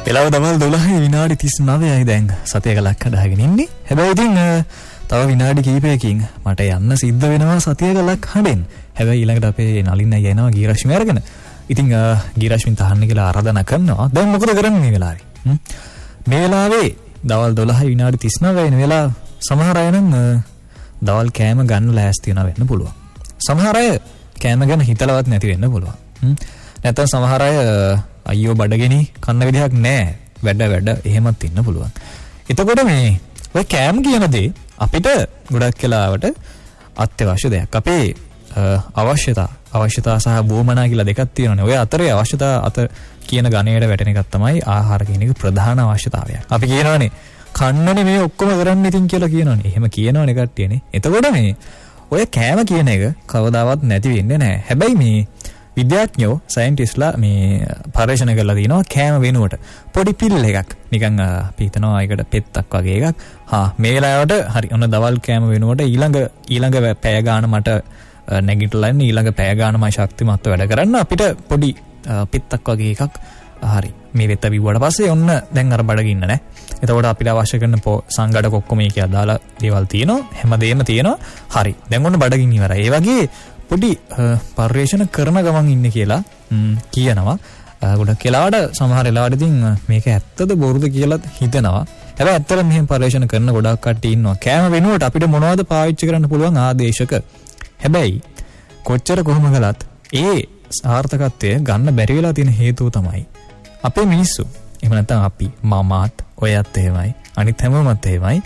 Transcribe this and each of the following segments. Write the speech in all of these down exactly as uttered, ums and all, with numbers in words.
වෙලාව දවල් දොළහයි විනාඩි තිස් නවයයි දැන් සතිය ගලක් කඩාගෙන ඉන්නේ. හැබැයි ඉතින් තව විනාඩි කිහිපයකින් මට යන්න සිද්ධ වෙනවා සතිය ගලක් හඬෙන්. හැබැයි ඊළඟට අපේ නලින් අයියා එනවා ගීරශ්මි අරගෙන. ඉතින් ගීරශ්මින් තහන්න කියලා ආරාධනා කරනවා. දැන් මොකද කරන්නේ මේ වෙලාවේ? මේ වෙලාවේ දවල් දොළහයි විනාඩි තිස් නවය වෙන වෙලාව සමහර අය නම් දවල් කෑම ගන්න ලෑස්ති වෙනවා වෙන්න පුළුවන්. සමහර අය කෑම ගැන හිතලවත් නැති වෙන්න පුළුවන්. නැත්නම් සමහර අය අයියෝ බඩගිනි කන්න විදිහක් නැහැ. වැඩ වැඩ එහෙමත් ඉන්න පුළුවන්. එතකොට මේ ඔය කෑම කියන දේ අපිට ගොඩක් වෙලාවට අත්‍යවශ්‍ය දෙයක්. අපේ අවශ්‍යතා අවශ්‍යතා සහ බෝමනා කියලා දෙකක් තියෙනවානේ. ඔය අතරේ අවශ්‍යතා අත කියන ගණයට වැටෙන එකක් තමයි ආහාර කියන එක ප්‍රධාන අවශ්‍යතාවයක්. අපි කියනවානේ කන්නනේ මේ ඔක්කොම කරන්න ඉතින් කියලා කියනවානේ. එහෙම කියනවනේ කට්ටියනේ. එතකොට මේ ඔය කෑම කියන එක කවදාවත් නැති වෙන්නේ නැහැ. හැබැයි මේ විද්‍යාඥයෝ සයන්ටිස්ට්ලා මේ පරීක්ෂණ කරලා තිනවා කෑම වෙනුවට පොඩි පිල් එකක් නිකන් පීතනවා ඒකට පෙත්තක් වගේ එකක්. හා මේ වෙලාවට හරි ඔන්න දවල් කෑම වෙනුවට ඊළඟ ඊළඟ පැය ගාන මට නැගිටලා ඉන්න ඊළඟ පැය ගාන මම ශක්තිමත්ව වැඩ කරන්න අපිට පොඩි පෙත්තක් වගේ එකක් හරි මේ වෙත විවුවට පස්සේ ඔන්න දැන් අර බඩගින්න නැහැ. එතකොට අපිට අවශ්‍ය කරන සංගඩක ඔක්කොම ඒකේ අදාළ දේවල් තියෙනවා. හැමදේම තියෙනවා. හරි. දැන් ඔන්න බඩගින්න ඉවරයි. ඒ වගේ පොඩි පරිශන කරන ගමන් ඉන්නේ කියලා කියනවා. ගොඩක් වෙලාවට සමහර වෙලාවට ඉතින් මේක ඇත්තද බොරුද කියලා හිතනවා. හැබැයි ඇත්තට මෙහෙම පරිශන කරන ගොඩක් කට්ටිය ඉන්නවා. කෑම වෙනුවට අපිට මොනවද පාවිච්චි කරන්න පුළුවන් ආදේශක. හැබැයි කොච්චර කොහොම කළත් ඒ සාර්ථකත්වය ගන්න බැරි වෙලා තියෙන හේතුව තමයි අපේ මිනිස්සු. එහෙම නැත්නම් අපි මමත් ඔයත් එහෙමයි අනිත් හැමෝමත් එහෙමයි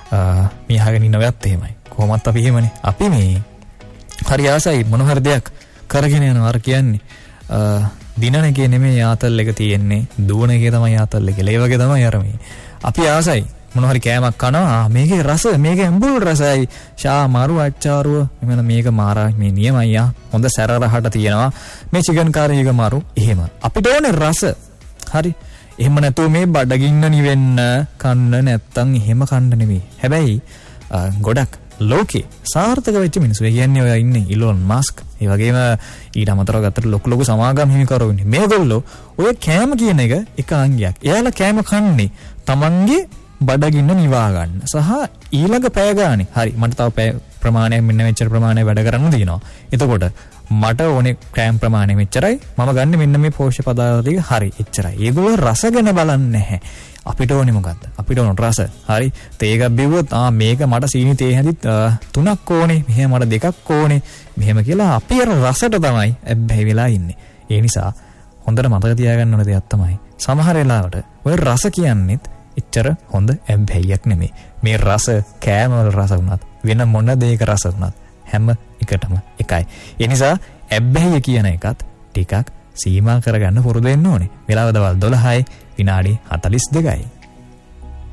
මේ අහගෙන ඉන්න ඔයත් එහෙමයි. කොහොමත් අපි එහෙමනේ. අපි මේ හරි ආසයි මොන හරි දෙයක් කරගෙන යනවා. අර කියන්නේ දිනන එකේ නෙමෙයි ආතල් එක තියෙන්නේ. දුවන එකේ තමයි ආතල් එක. ඒ වගේ තමයි අර මේ. අපි ආසයි මොන හරි කෑමක් කනවා. මේකේ රස මේකේ අඹුල් රසයි. ෂා මාරු අච්චාරුව. එමෙන්න මේක මාරා මේ නියමයි ආ. හොඳ සැර රහට තියෙනවා. මේ චිකන් කාරී එක මාරු. එහෙම. අපිට ඕනේ රස. හරි. එහෙම නැතුව මේ බඩගින්න නිවෙන්න කන්න නැත්තම් එහෙම කන්න නෙමෙයි. හැබැයි ගොඩක් ලෝකේ සාර්ථක වෙච්ච මිනිස්සු. ඒ කියන්නේ ඔය ඉන්නේ ඉලෝන් මස්ක්. ඒ වගේම ඊට අමතරව ගත්තට ලොකු ලොකු සමාගම් හිමිකරු ඉන්නේ. මේගොල්ලෝ ඔය කෑම කියන එක එක අංගයක්. එයාලා කෑම කන්නේ තමන්ගේ බඩගින්න නිවා ගන්න. සහ ඊළඟ පැය ගානේ හරි මට තව පැය ප්‍රමාණයක් මෙන්න මෙච්චර ප්‍රමාණයක් වැඩ කරන්න තියෙනවා. එතකොට මට ඕනේ කෑම ප්‍රමාණය මෙච්චරයි. මම ගන්න මෙන්න මේ පෝෂ්‍ය පදාර්ථ ටික හරි එච්චරයි. ඒගොල්ලෝ රස ගැන බලන්නේ නැහැ. අපිට ඕනේ මොකද්ද? අපිට ඕන රස. හරි. තේ එකක් බිව්වොත් ආ මේක මට සීනි තේ හැදිත් තුනක් ඕනේ. මෙහෙම මට දෙකක් ඕනේ. මෙහෙම කියලා අපි අර රසට තමයි ඇබ්බැහි වෙලා ඉන්නේ. ඒ නිසා හොඳට මතක තියාගන්න ඕන දෙයක් තමයි සමහර වෙලාවට ඔය රස කියන්නේත් එච්චර හොඳ ඇබ්බැහියක් නෙමෙයි. මේ රස කෑම වල රස වුණත් වෙන මොන දෙයක රස වුණත් හැම එකටම එකයි. ඒ නිසා ඇබ්බැහිය කියන එකත් ටිකක් සීමා කරගන්න පුරුදු වෙන්න ඕනේ. වෙලාව දවල් දොළහයි විනාඩි හතළිස් දෙකයි.